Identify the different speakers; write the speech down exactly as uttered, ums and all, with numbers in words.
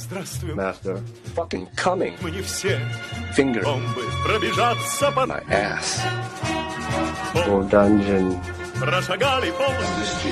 Speaker 1: Master, fucking coming. Finger my ass. Full dungeon.